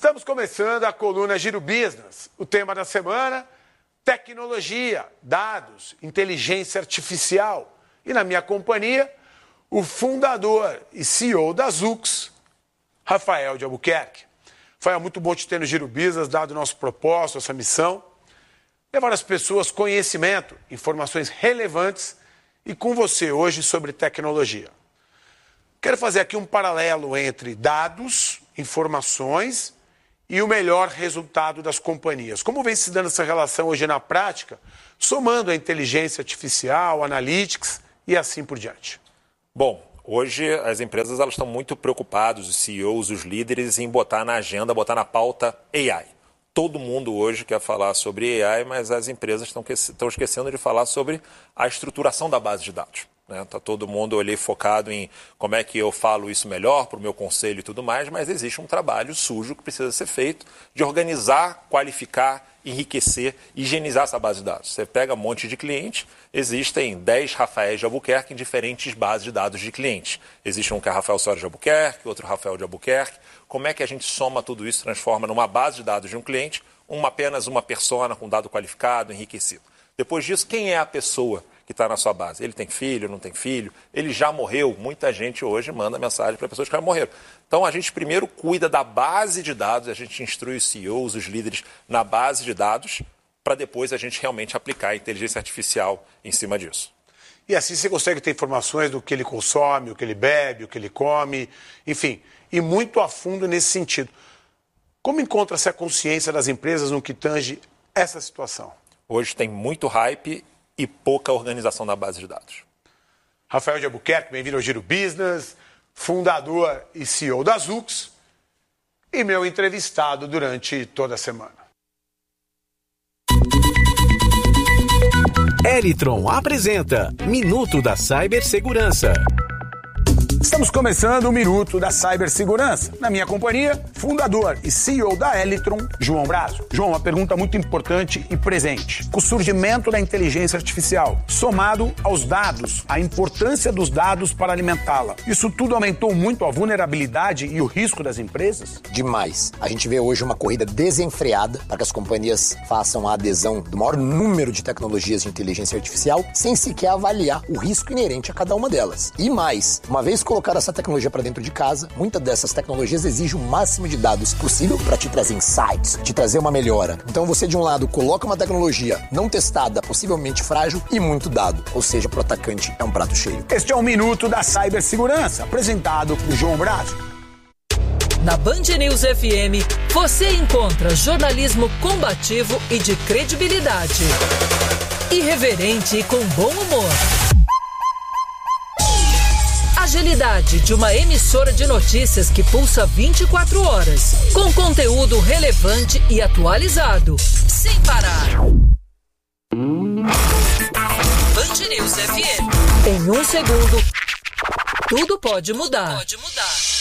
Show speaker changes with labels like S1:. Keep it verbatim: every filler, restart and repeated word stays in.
S1: Estamos começando a coluna Giro Business. O tema da semana, tecnologia, dados, inteligência artificial. E na minha companhia, o fundador e C E O da Zux, Rafael de Albuquerque. Rafael, muito bom te ter no Giro Business, dado o nosso propósito, essa missão. Levar às pessoas conhecimento, informações relevantes e com você hoje sobre tecnologia. Quero fazer aqui um paralelo entre dados, informações e o melhor resultado das companhias. Como vem se dando essa relação hoje na prática, somando a inteligência artificial, analytics e assim por diante?
S2: Bom, hoje as empresas elas estão muito preocupadas, os C E Os, os líderes, em botar na agenda, botar na pauta A I. Todo mundo hoje quer falar sobre A I, mas as empresas estão, estão esquecendo de falar sobre a estruturação da base de dados. Está, né? Todo mundo ali focado em como é que eu falo isso melhor para o meu conselho e tudo mais, mas existe um trabalho sujo que precisa ser feito de organizar, qualificar, enriquecer, higienizar essa base de dados. Você pega um monte de cliente, existem dez Rafaéis de Albuquerque em diferentes bases de dados de clientes. Existe um que é Rafael Soares de Albuquerque, outro Rafael de Albuquerque. Como é que a gente soma tudo isso, transforma numa base de dados de um cliente, uma, apenas uma persona com dado qualificado, enriquecido? Depois disso, quem é a pessoa que está na sua base? Ele tem filho, não tem filho? Ele já morreu? Muita gente hoje manda mensagem para pessoas que já morreram. Então, a gente primeiro cuida da base de dados, a gente instrui os C E Os, os líderes na base de dados, para depois a gente realmente aplicar a inteligência artificial em cima disso.
S1: E assim você consegue ter informações do que ele consome, o que ele bebe, o que ele come, enfim, e muito a fundo nesse sentido. Como encontra-se a consciência das empresas no que tange essa situação?
S2: Hoje tem muito hype e pouca organização na base de dados.
S1: Rafael de Albuquerque, bem-vindo ao Giro Business, fundador e C E O da Zux e meu entrevistado durante toda a semana.
S3: Elitron apresenta Minuto da Cibersegurança.
S1: Estamos começando o Minuto da Cibersegurança. Na minha companhia, fundador e C E O da Elitron, João Brazo. João, uma pergunta muito importante e presente. O surgimento da inteligência artificial, somado aos dados, a importância dos dados para alimentá-la. Isso tudo aumentou muito a vulnerabilidade e o risco das empresas?
S4: Demais. A gente vê hoje uma corrida desenfreada para que as companhias façam a adesão do maior número de tecnologias de inteligência artificial, sem sequer avaliar o risco inerente a cada uma delas. E mais, uma vez colocar essa tecnologia para dentro de casa, muitas dessas tecnologias exigem o máximo de dados possível para te trazer insights, te trazer uma melhora. Então você, de um lado, coloca uma tecnologia não testada, possivelmente frágil e muito dado. Ou seja, para o atacante é um prato cheio.
S1: Este é o Minuto da Cibersegurança, apresentado por João Brazo.
S5: Na Band News F M, você encontra jornalismo combativo e de credibilidade. Irreverente e com bom humor. Agilidade de uma emissora de notícias que pulsa vinte e quatro horas, com conteúdo relevante e atualizado, sem parar. Band News F M. Em um segundo, tudo pode mudar. Pode mudar.